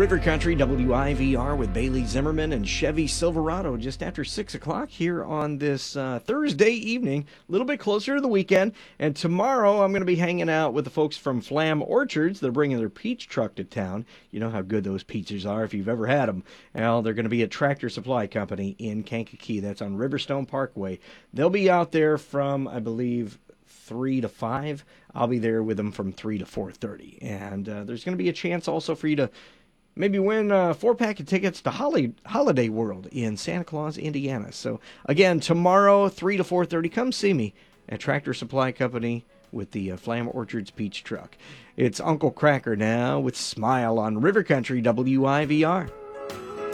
River Country WIVR with Bailey Zimmerman and Chevy Silverado just after 6 o'clock here on this Thursday evening, a little bit closer to the weekend. And tomorrow I'm going to be hanging out with the folks from Flam Orchards. They're bringing their peach truck to town. You know how good those peaches are if you've ever had them. Well, they're going to be at Tractor Supply Company in Kankakee. That's on Riverstone Parkway. They'll be out there from, I believe, 3 to 5. I'll be there with them from 3 to 4:30. And there's going to be a chance also for you to maybe win a 4-pack of tickets to Holiday World in Santa Claus, Indiana. So, again, tomorrow, 3 to 4:30, come see me at Tractor Supply Company with the Flam Orchards Peach Truck. It's Uncle Cracker now with Smile on River Country WIVR.